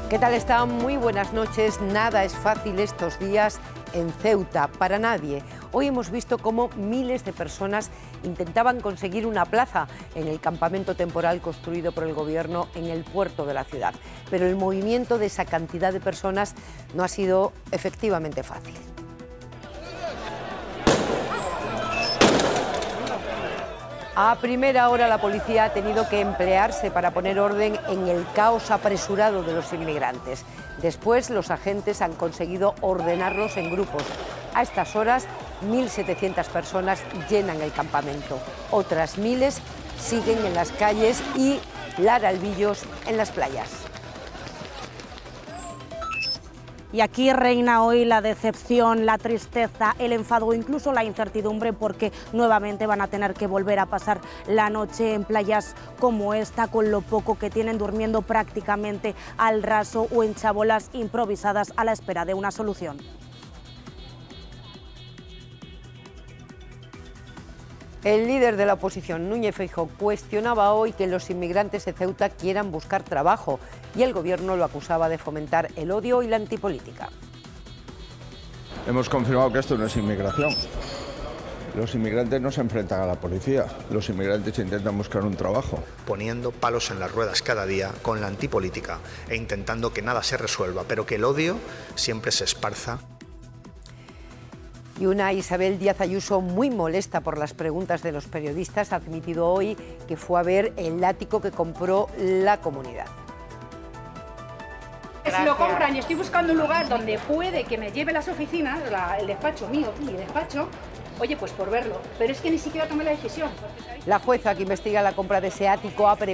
¿Qué tal están? Muy buenas noches. Nada es fácil estos días en Ceuta, para nadie. Hoy hemos visto cómo miles de personas intentaban conseguir una plaza en el campamento temporal construido por el gobierno en el puerto de la ciudad. Pero el movimiento de esa cantidad de personas no ha sido efectivamente fácil. A primera hora la policía ha tenido que emplearse para poner orden en el caos apresurado de los inmigrantes. Después los agentes han conseguido ordenarlos en grupos. A estas horas 1.700 personas llenan el campamento. Otras miles siguen en las calles y laralbillos en las playas. Y aquí reina hoy la decepción, la tristeza, el enfado o incluso la incertidumbre, porque nuevamente van a tener que volver a pasar la noche en playas como esta, con lo poco que tienen, durmiendo prácticamente al raso o en chabolas improvisadas a la espera de una solución. El líder de la oposición, Núñez Feijóo, cuestionaba hoy que los inmigrantes de Ceuta quieran buscar trabajo y el gobierno lo acusaba de fomentar el odio y la antipolítica. Hemos confirmado que esto no es inmigración. Los inmigrantes no se enfrentan a la policía, los inmigrantes intentan buscar un trabajo. Poniendo palos en las ruedas cada día con la antipolítica e intentando que nada se resuelva, pero que el odio siempre se esparza. Y una Isabel Díaz Ayuso muy molesta por las preguntas de los periodistas ha admitido hoy que fue a ver el ático que compró la comunidad. Si lo compran y estoy buscando un lugar donde puede que me lleve las oficinas, el despacho mío, mi despacho, oye, pues por verlo. Pero es que ni siquiera tomé la decisión. La jueza que investiga la compra de ese ático ha